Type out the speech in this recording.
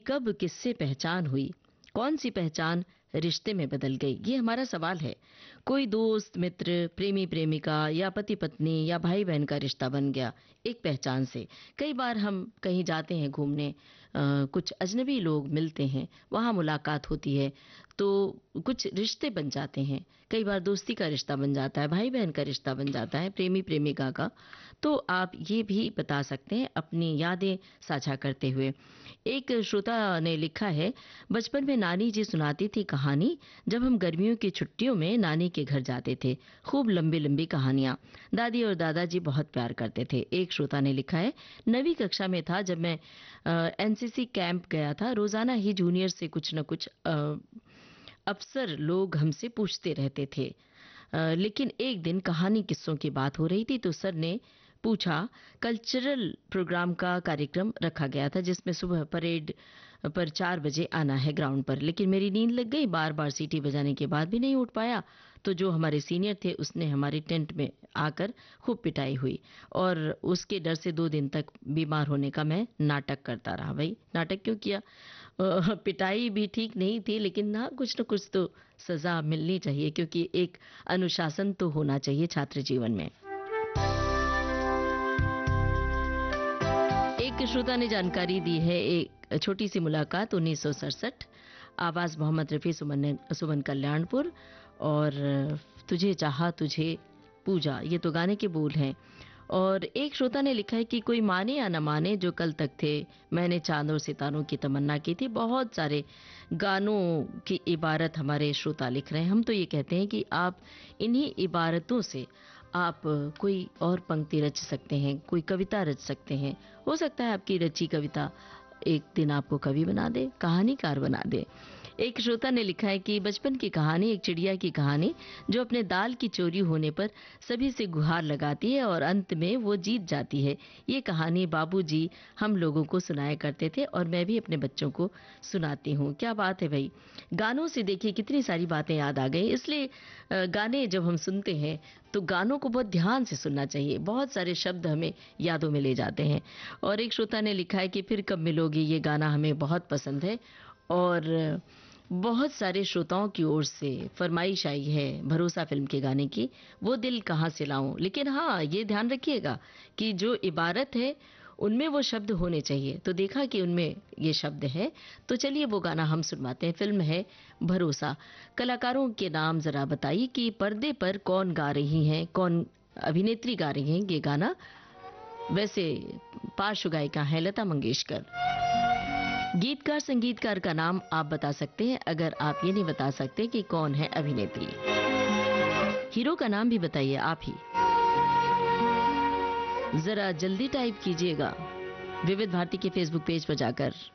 कब किससे पहचान हुई, कौन सी पहचान रिश्ते में बदल गई, ये हमारा सवाल है। कोई दोस्त, मित्र, प्रेमी प्रेमिका या पति पत्नी या भाई बहन का रिश्ता बन गया एक पहचान से। कई बार हम कहीं जाते हैं घूमने, कुछ अजनबी लोग मिलते हैं, वहां मुलाकात होती है तो कुछ रिश्ते बन जाते हैं। कई बार दोस्ती का रिश्ता बन जाता है, भाई बहन का रिश्ता बन जाता है, प्रेमी प्रेमिका का। तो आप ये भी बता सकते हैं अपनी यादें साझा करते हुए। एक श्रोता ने लिखा है, बचपन में नानी जी सुनाती थी कहानी। जब हम गर्मियों की छुट्टियों में नानी के घर जाते थे, खूब लंबी लंबी कहानियां। दादी और दादाजी बहुत प्यार करते थे। एक श्रोता ने लिखा है, 9वीं कक्षा में था जब मैं एनसीसी कैंप गया था। रोजाना ही जूनियर से कुछ न कुछ अफसर लोग हमसे पूछते रहते थे। लेकिन एक दिन कहानी किस्सों की बात हो रही थी तो सर ने पूछा, कल्चरल प्रोग्राम का कार्यक्रम रखा गया था जिसमें सुबह परेड पर 4 बजे आना है ग्राउंड पर। लेकिन मेरी नींद लग गई, बार बार सीटी बजाने के बाद भी नहीं उठ पाया। तो जो हमारे सीनियर थे उसने हमारे टेंट में आकर खूब पिटाई हुई और उसके डर से 2 दिन तक बीमार होने का मैं नाटक करता रहा। भाई नाटक क्यों किया? पिटाई भी ठीक नहीं थी, लेकिन ना कुछ न कुछ तो सजा मिलनी चाहिए, क्योंकि एक अनुशासन तो होना चाहिए छात्र जीवन में। एक श्रोता ने जानकारी दी है, एक छोटी सी मुलाकात 1967, आवाज मोहम्मद रफी, सुमन कल्याणपुर, और तुझे चाहा तुझे पूजा, ये तो गाने के बोल हैं। और एक श्रोता ने लिखा है कि कोई माने या न माने जो कल तक थे, मैंने चांद और सितारों की तमन्ना की थी। बहुत सारे गानों की इबारत हमारे श्रोता लिख रहे हैं। हम तो ये कहते हैं कि आप इन्हीं इबारतों से आप कोई और पंक्ति रच सकते हैं, कोई कविता रच सकते हैं। हो सकता है आपकी रची कविता एक दिन आपको कवि बना दे, कहानीकार बना दे। एक श्रोता ने लिखा है कि बचपन की कहानी, एक चिड़िया की कहानी जो अपने दाल की चोरी होने पर सभी से गुहार लगाती है और अंत में वो जीत जाती है। ये कहानी बाबूजी हम लोगों को सुनाया करते थे और मैं भी अपने बच्चों को सुनाती हूँ। क्या बात है भाई, गानों से देखिए कितनी सारी बातें याद आ गई। इसलिए गाने जब हम सुनते हैं तो गानों को बहुत ध्यान से सुनना चाहिए। बहुत सारे शब्द हमें यादों में ले जाते हैं। और एक श्रोता ने लिखा है कि फिर कब मिलोगी, ये गाना हमें बहुत पसंद है। और बहुत सारे श्रोताओं की ओर से फरमाइश आई है भरोसा फिल्म के गाने की, वो दिल कहाँ से लाऊं। लेकिन हाँ, ये ध्यान रखिएगा कि जो इबारत है उनमें वो शब्द होने चाहिए। तो देखा कि उनमें ये शब्द है, तो चलिए वो गाना हम सुनवाते हैं। फिल्म है भरोसा। कलाकारों के नाम जरा बताइए कि पर्दे पर कौन गा रही हैं, कौन अभिनेत्री गा रही हैं ये गाना। वैसे पार्श्व गायिका है लता मंगेशकर। गीतकार संगीतकार का नाम आप बता सकते हैं, अगर आप ये नहीं बता सकते कि कौन है अभिनेत्री। हीरो का नाम भी बताइए आप ही, जरा जल्दी टाइप कीजिएगा विविध भारती के फेसबुक पेज पर जाकर।